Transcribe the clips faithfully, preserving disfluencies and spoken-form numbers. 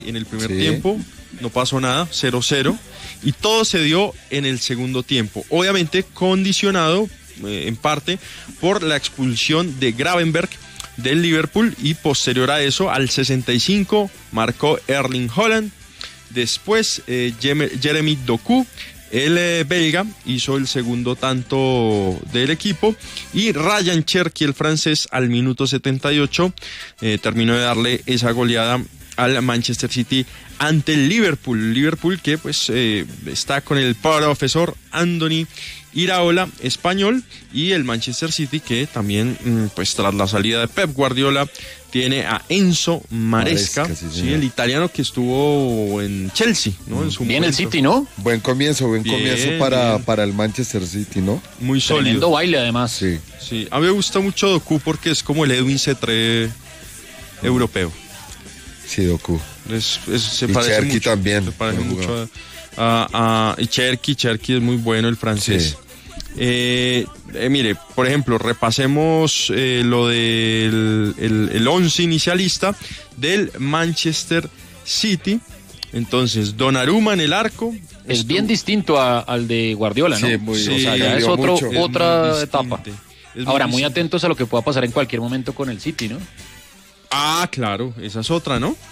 En el primer sí. tiempo no pasó nada, cero cero, y todo se dio en el segundo tiempo, obviamente condicionado eh, en parte por la expulsión de Gravenberch del Liverpool, y posterior a eso, al sesenta y cinco, marcó Erling Haaland. Después eh, Jeremy Doku, el eh, belga, hizo el segundo tanto del equipo, y Ryan Cherki, el francés, al minuto setenta y ocho eh, terminó de darle esa goleada al Manchester City ante el Liverpool. Liverpool que pues eh, está con el profesor Andoni Iraola, español, y el Manchester City que también pues tras la salida de Pep Guardiola tiene a Enzo Maresca, Maresca sí, sí, el italiano que estuvo en Chelsea, ¿no? En su bien momento. el City, ¿no? Buen comienzo, buen Bien, comienzo para, bien. para el Manchester City, ¿no? Muy sólido. Tremendo baile, además. Sí. Sí, a mí me gusta mucho Doku porque es como el Edwin Cetré europeo. Sí, Doku. Es, es, se Y parece Cherki mucho, también, se parece buen mucho a, a, a y Cherki, Cherki es muy bueno, el francés. Sí. Eh, eh, mire, por ejemplo, repasemos eh, lo del el, el once inicialista del Manchester City. Entonces, Donnarumma en el arco. Es estuvo, bien distinto a, al de Guardiola, ¿no? Sí, muy, Sí, o sea, ya es cambió otro, mucho. es otra muy etapa. distinto, es Ahora, muy distinto. atentos a lo que pueda pasar en cualquier momento con el City, ¿no? Ah, claro, esa es otra, ¿no?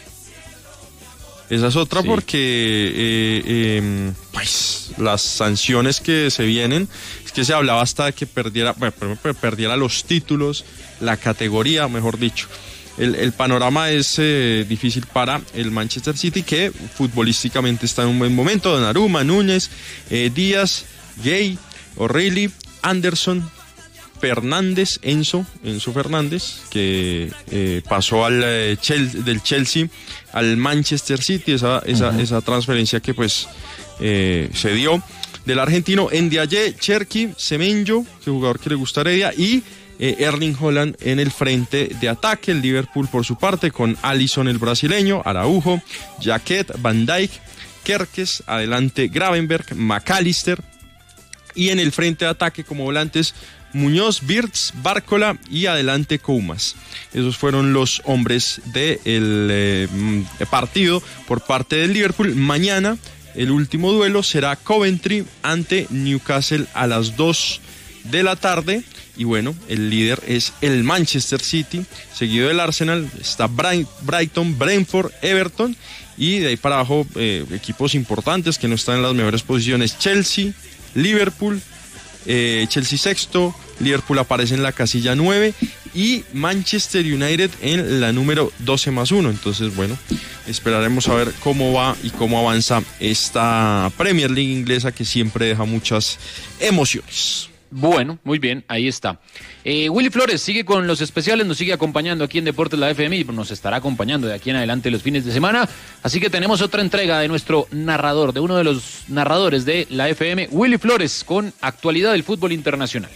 Esa es otra Sí. porque eh, eh, pues las sanciones que se vienen, es que se hablaba hasta de que perdiera, bueno, perdiera los títulos, la categoría, mejor dicho. El, el panorama es eh, difícil para el Manchester City, que futbolísticamente está en un buen momento. Donnarumma, Núñez, eh, Díaz, Gay, O'Reilly, Anderson, Fernández, Enzo, Enzo Fernández, que eh, pasó al eh, Chelsea, del Chelsea al Manchester City, esa, esa, uh-huh. esa transferencia que pues eh, se dio del argentino. Ndiaye, Cherki, Semenyo, que jugador que le gusta a Heredia, y eh, Erling Haaland en el frente de ataque. El Liverpool por su parte con Alisson, el brasileño, Araujo, Jaquet, Van Dijk, Kerkes, adelante Gravenberch, McAllister, y en el frente de ataque como volantes Muñoz, Wirtz, Bárcola y adelante Koumas. Esos fueron los hombres del eh, partido por parte del Liverpool. Mañana el último duelo será Coventry ante Newcastle a las dos de la tarde. Y bueno, el líder es el Manchester City, seguido del Arsenal, está Brighton, Brentford, Everton, y de ahí para abajo eh, equipos importantes que no están en las mejores posiciones: Chelsea, Liverpool, Eh, Chelsea sexto, Liverpool aparece en la casilla nueve y Manchester United en la número doce más uno. Entonces, bueno, esperaremos a ver cómo va y cómo avanza esta Premier League inglesa, que siempre deja muchas emociones. Bueno, muy bien, ahí está. Eh, Willy Flores sigue con los especiales, nos sigue acompañando aquí en Deportes La F M y nos estará acompañando de aquí en adelante los fines de semana. Así que tenemos otra entrega de nuestro narrador, de uno de los narradores de la F M, Willy Flores, con actualidad del fútbol internacional.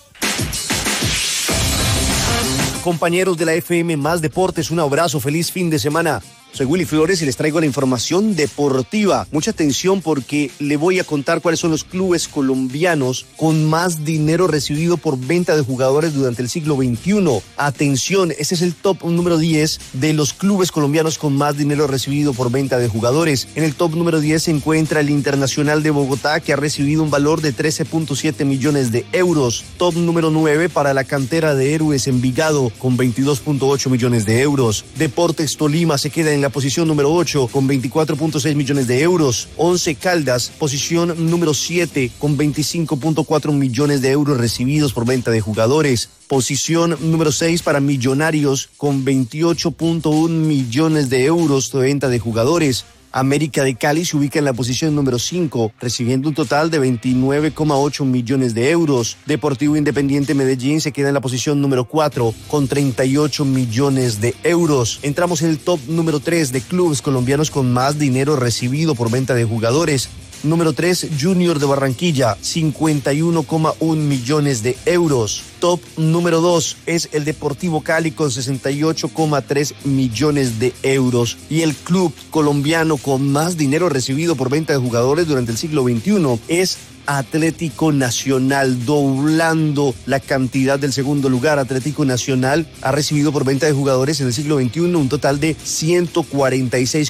Compañeros de la F M Más Deportes, un abrazo, feliz fin de semana. Soy Willy Flores y les traigo la información deportiva. Mucha atención porque le voy a contar cuáles son los clubes colombianos con más dinero recibido por venta de jugadores durante el siglo veintiuno. Atención, este es el top número diez de los clubes colombianos con más dinero recibido por venta de jugadores. En el top número diez se encuentra el Internacional de Bogotá, que ha recibido un valor de trece punto siete millones de euros. Top número nueve para la cantera de Héroes Envigado, con veintidós punto ocho millones de euros. Deportes Tolima se queda en la posición número ocho con veinticuatro punto seis millones de euros. Once Caldas, posición número siete con veinticinco punto cuatro millones de euros recibidos por venta de jugadores. Posición número seis para Millonarios con veintiocho punto uno millones de euros de venta de jugadores. América de Cali se ubica en la posición número cinco, recibiendo un total de veintinueve coma ocho millones de euros. Deportivo Independiente Medellín se queda en la posición número cuatro, con treinta y ocho millones de euros. Entramos en el top número tres de clubes colombianos con más dinero recibido por venta de jugadores. Número tres, Junior de Barranquilla, cincuenta y uno coma uno millones de euros. Top número dos es el Deportivo Cali con sesenta y ocho coma tres millones de euros. Y el club colombiano con más dinero recibido por venta de jugadores durante el siglo veintiuno es Atlético Nacional, doblando la cantidad del segundo lugar. Atlético Nacional ha recibido por venta de jugadores en el siglo veintiuno un total de ciento cuarenta y seis